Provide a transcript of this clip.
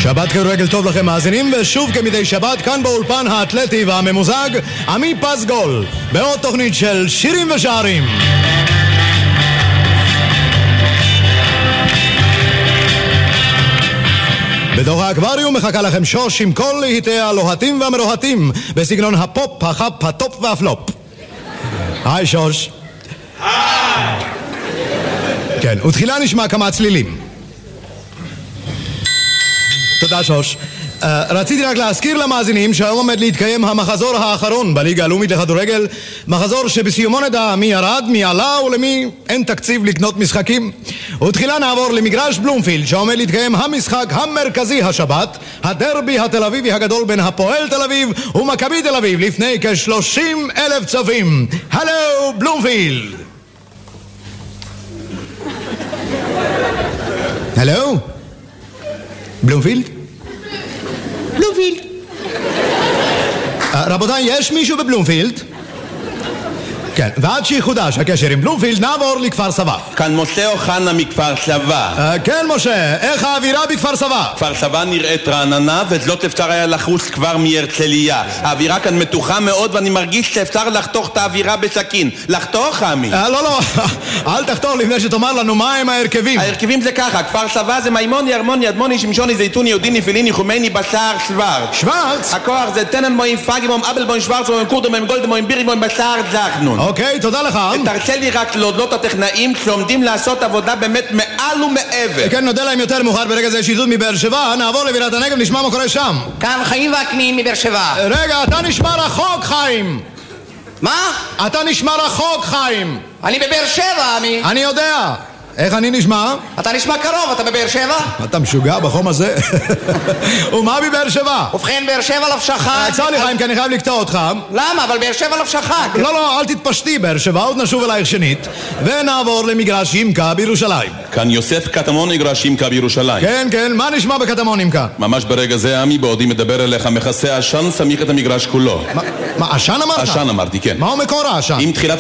שבת כדורגל טוב לכם מאזינים, ושוב כמדי שבת כאן באולפן האתלטי והממוזג עמי פסגול בעוד תוכנית של שירים ושערים. בתוך האקווריום מחכה לכם שוש עם כל להיטי הלוהטים והמלוהטים בסגנון הפופ, החפ, הטופ והפלופ. היי שוש. היי. כן, ותחילה נשמע כמה צלילים. תודה שוש. רציתי רק להזכיר למאזינים שהיום עומד להתקיים המחזור האחרון בליגה הלאומית לכדורגל, מחזור שבסיומו נדע מי ירד, מי עלה ולמי אין תקציב לקנות משחקים. ותחילה נעבור למגרש בלומפילד שעומד להתקיים המשחק המרכזי השבת, הדרבי התל אביבי הגדול בין הפועל תל אביב ומכבי תל אביב לפני כ-30,000 צופים. הלו בלומפילד. הלו בלומפילד? בלומפילד. רבותיי, יש מישהו בבלומפילד? כן, ועד שיחודש הקשר עם בלומפילד נעבור לכפר סבא. כאן משה אוחנה מכפר סבא. כן משה, איך האווירה בכפר סבא? כפר סבא נראית רעננה וזאת אפשר היה לחוס כבר מהרצליה. האווירה כאן מתוחה מאוד ואני מרגיש שאפשר לחתוך את האווירה בסכין. לחתוך, עמי? לא, אל תחתוך לפני שתאמר לנו מה הם ההרכבים. ההרכבים זה ככה, כפר סבא זה מימוני, הרמוני, אדמוני, שמשוני, זיתוני, יודיני, פיליני, חומייני, בשר, שוורץ. שוורץ? הכוח זה טננבוים, פאגימום, אבלבוים, שוורצבוים, קורדומוים, גולדמוים, ביריבוים, בשר, זכנון. אוקיי, תודה לך. תרצה לי רק להודות הטכנאים שעומדים לעשות עבודה באמת מעל ומעבר. כן, נודה להם יותר מאוחר. ברגע זה שיזות מבאר שבע, נעבור לבירת הנגב, נשמע מה קורה שם. כאן חיים וקנין מבאר שבע. רגע, אתה נשמע רחוק, חיים. מה? אתה נשמע רחוק, חיים. אני בבאר שבע, עמי. אני יודע. איך אני נשמע? אתה נשמע קרוב, אתה בבאר שבע? אתה משוגע בחום הזה? ומה בבאר שבע? ובכן, באר שבע לפשה חג. צר לי חיים, כי אני חייב לקטוע אותך. למה? אבל באר שבע לפשה חג. לא, אל תתפשטי באר שבע, עוד נשוב אלייך שנית. ונעבור למגרש ימקה בירושלים. כאן יוסף קטמון מגרש ימקה בירושלים. כן, מה נשמע בקטמון ימקה? ממש ברגע זה עמי בעודי מדבר אליך מכסה עשן סמיך את המגרש כולו. מה, עשן אמרת? עשן אמרתי, כן. מהו מקור העשן? עם תחילת